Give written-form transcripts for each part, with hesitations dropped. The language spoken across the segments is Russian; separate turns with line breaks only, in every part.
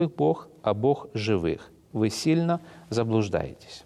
Бог, а Бог живых. Вы сильно заблуждаетесь».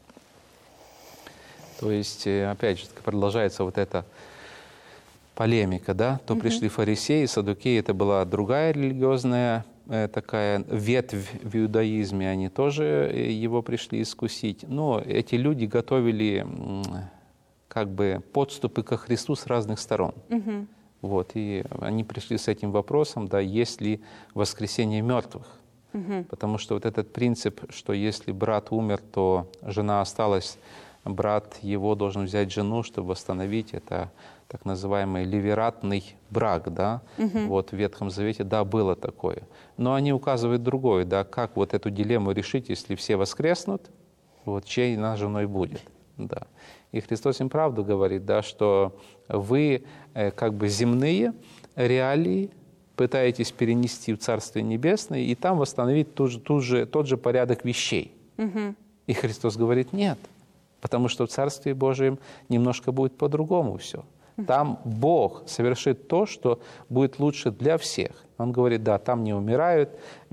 То есть, опять же, продолжается вот эта полемика, да? То пришли фарисеи, саддукеи, это была другая религиозная такая ветвь в иудаизме, они тоже его пришли искусить. Но эти люди готовили как бы подступы ко Христу с разных сторон. Вот, и они пришли с этим вопросом, да, есть ли воскресение мертвых. Потому что вот этот принцип, что если брат умер, то жена осталась, брат его должен взять жену, чтобы восстановить это так называемый ливератный брак, да, вот в Ветхом Завете, да, было такое. Но они указывают другое, да, как вот эту дилемму решить, если все воскреснут, вот чьей она женой будет, да. И Христос им правду говорит, да, что вы как бы земные реалии пытаетесь перенести в Царствие Небесное и там восстановить тот же порядок вещей. И Христос говорит, нет, потому что в Царстве Божьем немножко будет по-другому все. Там Бог совершит то, что будет лучше для всех. Он говорит, да, там не умирают,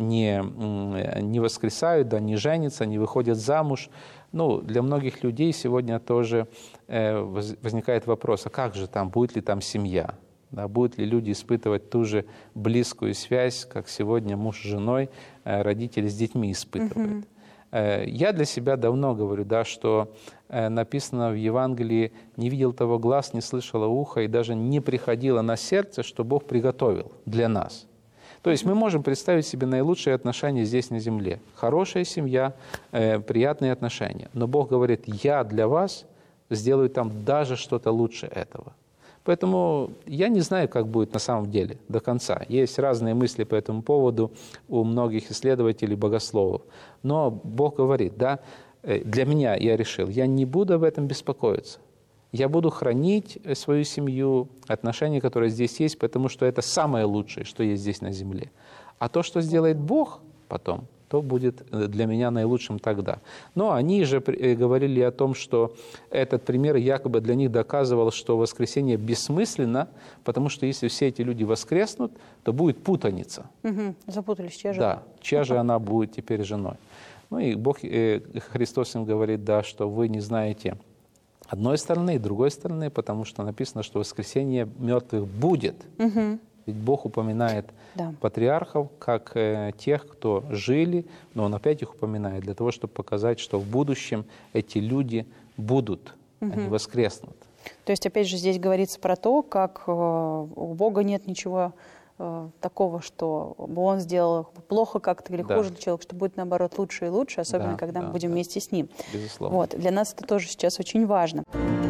не воскресают, да, не женятся, не выходят замуж. Ну, для многих людей сегодня тоже возникает вопрос, а как же там, будет ли там семья? Да, будут ли люди испытывать ту же близкую связь, как сегодня муж с женой, родители с детьми испытывают? Я для себя давно говорю, да, что написано в Евангелии, не видел того глаз, не слышало ухо, и даже не приходило на сердце, что Бог приготовил для нас. То есть мы можем представить себе наилучшие отношения здесь на земле. Хорошая семья, приятные отношения. Но Бог говорит, я для вас сделаю там даже что-то лучше этого. Поэтому я не знаю, как будет на самом деле до конца. Есть разные мысли по этому поводу у многих исследователей, богословов. Но Бог говорит, да, для меня я решил, я не буду об этом беспокоиться. Я буду хранить свою семью, отношения, которые здесь есть, потому что это самое лучшее, что есть здесь на земле. А то, что сделает Бог потом, то будет для меня наилучшим тогда. Но они же говорили о том, что этот пример якобы для них доказывал, что воскресение бессмысленно, потому что если все эти люди воскреснут, то будет путаница.
Запутались, чья же?
Да, чья же она будет теперь женой. Ну и Бог, Христос им говорит, да, что вы не знаете одной стороны и другой стороны, потому что написано, что воскресение мертвых будет. Ведь Бог упоминает патриархов как тех, кто жили, но Он опять их упоминает для того, чтобы показать, что в будущем эти люди будут, они воскреснут.
То есть, опять же, здесь говорится про то, как у Бога нет ничего такого, что бы Он сделал плохо как-то или хуже для человека, что будет, наоборот, лучше и лучше, особенно когда мы будем вместе с Ним.
Безусловно.
Вот. Для нас это тоже сейчас очень важно.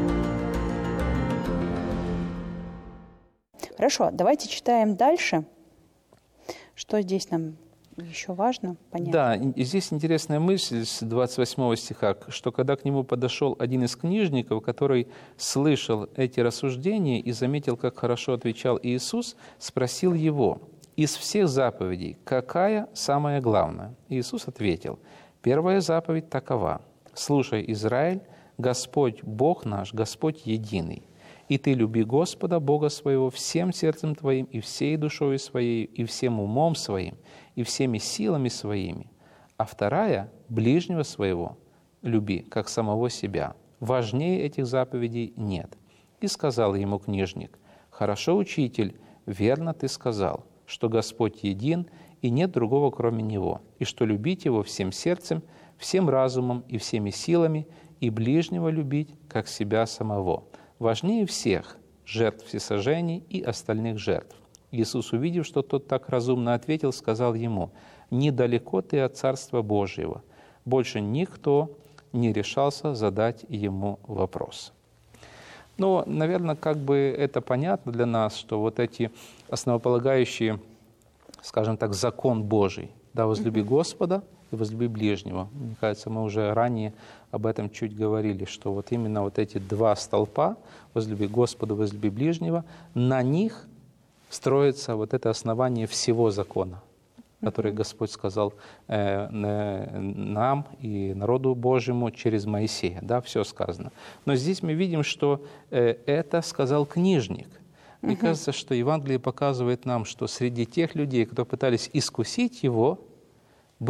Хорошо, давайте читаем дальше. Что здесь нам еще важно понять?
Да, и здесь интересная мысль с 28 стиха, что когда к нему подошел один из книжников, который слышал эти рассуждения и заметил, как хорошо отвечал Иисус, спросил его, из всех заповедей какая самая главная? Иисус ответил, первая заповедь такова, слушай, Израиль, Господь Бог наш, Господь единый. И ты люби Господа, Бога своего, всем сердцем твоим, и всей душою своей, и всем умом своим, и всеми силами своими. А вторая – ближнего своего люби, как самого себя. Важнее этих заповедей нет. И сказал ему книжник, «Хорошо, учитель, верно ты сказал, что Господь един, и нет другого, кроме Него, и что любить Его всем сердцем, всем разумом и всеми силами, и ближнего любить, как себя самого». Важнее всех жертв всесожжений и остальных жертв. Иисус, увидев, что тот так разумно ответил, сказал ему, «Недалеко ты от Царства Божьего». Больше никто не решался задать ему вопрос. Ну, наверное, как бы это понятно для нас, что вот эти основополагающие, скажем так, закон Божий, да, возлюби Господа и возлюби ближнего. Мне кажется, мы уже ранее об этом чуть говорили, что вот именно вот эти два столпа, возлюби Господа, возлюби ближнего, на них строится вот это основание всего закона, который Господь сказал нам и народу Божьему через Моисея. Да, все сказано. Но здесь мы видим, что это сказал книжник. Мне кажется, что Евангелие показывает нам, что среди тех людей, кто пытались искусить его,